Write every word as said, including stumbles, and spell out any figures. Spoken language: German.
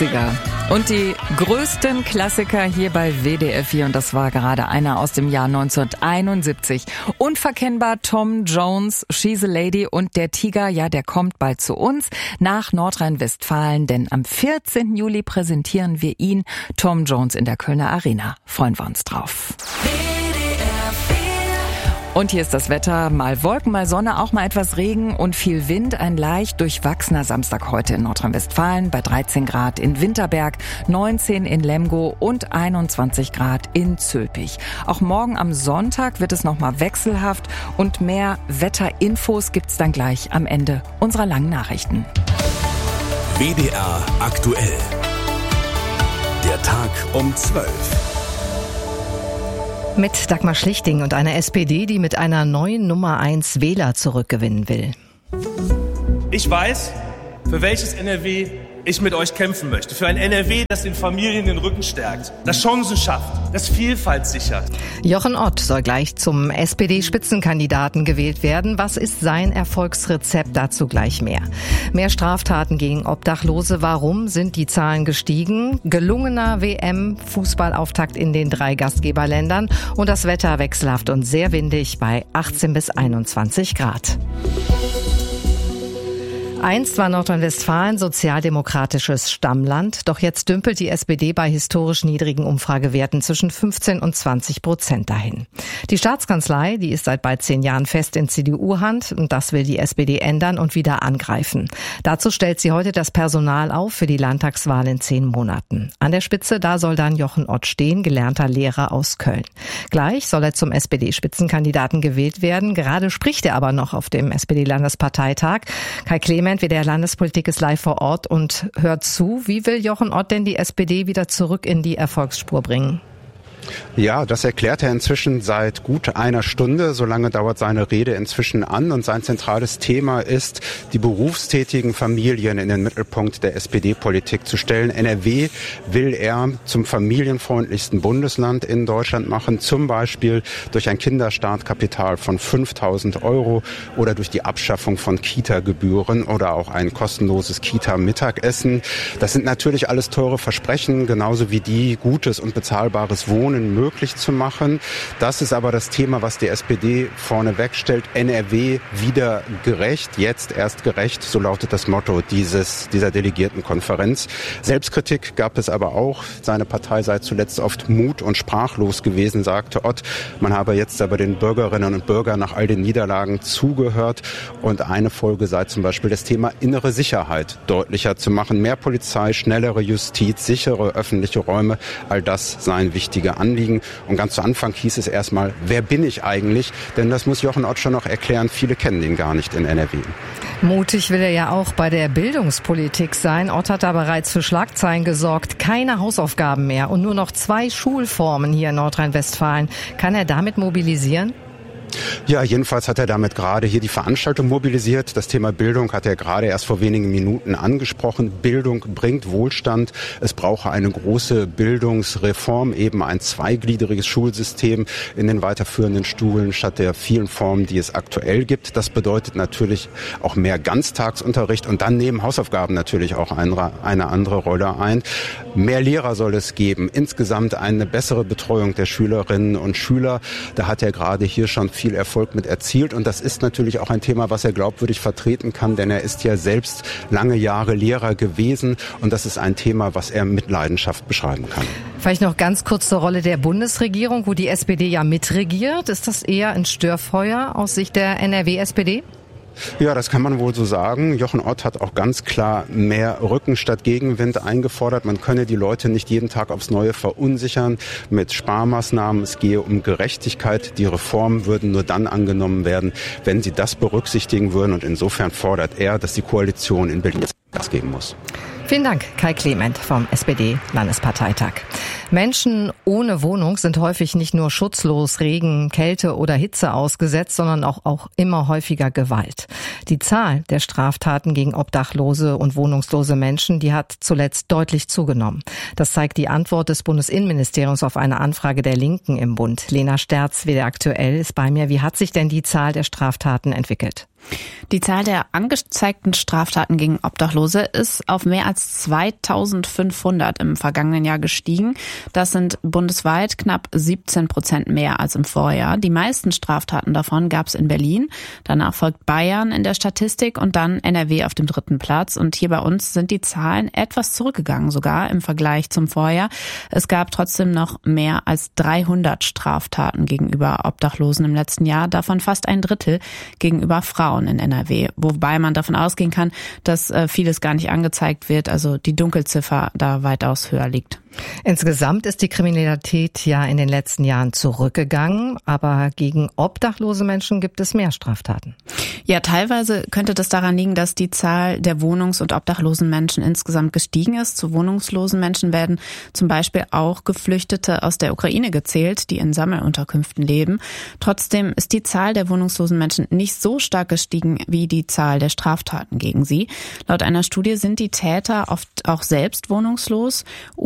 achtziger. Und die größten Klassiker hier bei W D R vier. Und das war gerade einer aus dem Jahr neunzehnhunderteinundsiebzig. Unverkennbar Tom Jones, She's a Lady und der Tiger, ja, der kommt bald zu uns nach Nordrhein-Westfalen. Denn am vierzehnten Juli präsentieren wir ihn, Tom Jones, in der Kölner Arena. Freuen wir uns drauf. Und hier ist das Wetter, mal Wolken, mal Sonne, auch mal etwas Regen und viel Wind. Ein leicht durchwachsener Samstag heute in Nordrhein-Westfalen bei dreizehn Grad in Winterberg, neunzehn in Lemgo und einundzwanzig Grad in Zülpich. Auch morgen am Sonntag wird es nochmal wechselhaft und mehr Wetterinfos gibt's dann gleich am Ende unserer langen Nachrichten. W D R aktuell. Der Tag um zwölf. Mit Dagmar Schlichting und einer S P D, die mit einer neuen Nummer eins Wähler zurückgewinnen will. Ich weiß, für welches N R W ich mit euch kämpfen möchte. Für ein N R W, das den Familien den Rücken stärkt, das Chancen schafft, das Vielfalt sichert. Jochen Ott soll gleich zum S P D-Spitzenkandidaten gewählt werden. Was ist sein Erfolgsrezept? Dazu gleich mehr. Mehr Straftaten gegen Obdachlose. Warum sind die Zahlen gestiegen? Gelungener W M-Fußballauftakt in den drei Gastgeberländern. Und das Wetter wechselhaft und sehr windig bei achtzehn bis einundzwanzig Grad. Einst war Nordrhein-Westfalen sozialdemokratisches Stammland, doch jetzt dümpelt die S P D bei historisch niedrigen Umfragewerten zwischen fünfzehn und zwanzig Prozent dahin. Die Staatskanzlei, die ist seit bald zehn Jahren fest in C D U-Hand und das will die S P D ändern und wieder angreifen. Dazu stellt sie heute das Personal auf für die Landtagswahl in zehn Monaten. An der Spitze, da soll dann Jochen Ott stehen, gelernter Lehrer aus Köln. Gleich soll er zum S P D-Spitzenkandidaten gewählt werden. Gerade spricht er aber noch auf dem S P D-Landesparteitag. Kai Clement, wie der Landespolitik ist live vor Ort und hört zu. Wie will Jochen Ott denn die S P D wieder zurück in die Erfolgsspur bringen? Ja, das erklärt er inzwischen seit gut einer Stunde. So lange dauert seine Rede inzwischen an. Und sein zentrales Thema ist, die berufstätigen Familien in den Mittelpunkt der S P D-Politik zu stellen. N R W will er zum familienfreundlichsten Bundesland in Deutschland machen. Zum Beispiel durch ein Kinderstartkapital von fünftausend Euro oder durch die Abschaffung von Kita-Gebühren oder auch ein kostenloses Kita-Mittagessen. Das sind natürlich alles teure Versprechen, genauso wie die, gutes und bezahlbares Wohnen möglich zu machen. Das ist aber das Thema, was die S P D vorne wegstellt. N R W wieder gerecht, jetzt erst gerecht, so lautet das Motto dieses, dieser Delegiertenkonferenz. Selbstkritik gab es aber auch. Seine Partei sei zuletzt oft mut- und sprachlos gewesen, sagte Ott. Man habe jetzt aber den Bürgerinnen und Bürgern nach all den Niederlagen zugehört. Und eine Folge sei zum Beispiel das Thema innere Sicherheit deutlicher zu machen. Mehr Polizei, schnellere Justiz, sichere öffentliche Räume, all das seien wichtige Anliegen. Und ganz zu Anfang hieß es erstmal, wer bin ich eigentlich? Denn das muss Jochen Ott schon noch erklären. Viele kennen ihn gar nicht in N R W. Mutig will er ja auch bei der Bildungspolitik sein. Ott hat da bereits für Schlagzeilen gesorgt. Keine Hausaufgaben mehr und nur noch zwei Schulformen hier in Nordrhein-Westfalen. Kann er damit mobilisieren? Ja, jedenfalls hat er damit gerade hier die Veranstaltung mobilisiert. Das Thema Bildung hat er gerade erst vor wenigen Minuten angesprochen. Bildung bringt Wohlstand. Es brauche eine große Bildungsreform, eben ein zweigliedriges Schulsystem in den weiterführenden Schulen statt der vielen Formen, die es aktuell gibt. Das bedeutet natürlich auch mehr Ganztagsunterricht und dann nehmen Hausaufgaben natürlich auch eine, eine andere Rolle ein. Mehr Lehrer soll es geben. Insgesamt eine bessere Betreuung der Schülerinnen und Schüler. Da hat er gerade hier schon viel Erfolg mit erzielt und das ist natürlich auch ein Thema, was er glaubwürdig vertreten kann, denn er ist ja selbst lange Jahre Lehrer gewesen und das ist ein Thema, was er mit Leidenschaft beschreiben kann. Vielleicht noch ganz kurz zur Rolle der Bundesregierung, wo die S P D ja mitregiert. Ist das eher ein Störfeuer aus Sicht der N R W-S P D? Ja, das kann man wohl so sagen. Jochen Ott hat auch ganz klar mehr Rücken statt Gegenwind eingefordert. Man könne die Leute nicht jeden Tag aufs Neue verunsichern mit Sparmaßnahmen. Es gehe um Gerechtigkeit. Die Reformen würden nur dann angenommen werden, wenn sie das berücksichtigen würden. Und insofern fordert er, dass die Koalition in Berlin jetzt Gas geben muss. Vielen Dank, Kai Clement vom S P D-Landesparteitag. Menschen ohne Wohnung sind häufig nicht nur schutzlos Regen, Kälte oder Hitze ausgesetzt, sondern auch, auch immer häufiger Gewalt. Die Zahl der Straftaten gegen obdachlose und wohnungslose Menschen, die hat zuletzt deutlich zugenommen. Das zeigt die Antwort des Bundesinnenministeriums auf eine Anfrage der Linken im Bund. Lena Sterz, W D R aktuell, ist bei mir. Wie hat sich denn die Zahl der Straftaten entwickelt? Die Zahl der angezeigten Straftaten gegen Obdachlose ist auf mehr als zweitausendfünfhundert im vergangenen Jahr gestiegen. Das sind bundesweit knapp siebzehn Prozent mehr als im Vorjahr. Die meisten Straftaten davon gab es in Berlin. Danach folgt Bayern in der Statistik und dann N R W auf dem dritten Platz. Und hier bei uns sind die Zahlen etwas zurückgegangen, sogar im Vergleich zum Vorjahr. Es gab trotzdem noch mehr als dreihundert Straftaten gegenüber Obdachlosen im letzten Jahr, davon fast ein Drittel gegenüber Frauen in N R W. Wobei man davon ausgehen kann, dass äh, vieles gar nicht angezeigt wird, also die Dunkelziffer da weitaus höher liegt. Insgesamt ist die Kriminalität ja in den letzten Jahren zurückgegangen, aber gegen obdachlose Menschen gibt es mehr Straftaten. Ja, teilweise könnte das daran liegen, dass die Zahl der wohnungs- und obdachlosen Menschen insgesamt gestiegen ist. Zu wohnungslosen Menschen werden zum Beispiel auch Geflüchtete aus der Ukraine gezählt, die in Sammelunterkünften leben. Trotzdem ist die Zahl der wohnungslosen Menschen nicht so stark gestiegen wie die Zahl der Straftaten gegen sie. Laut einer Studie sind die Täter oft auch selbst wohnungslos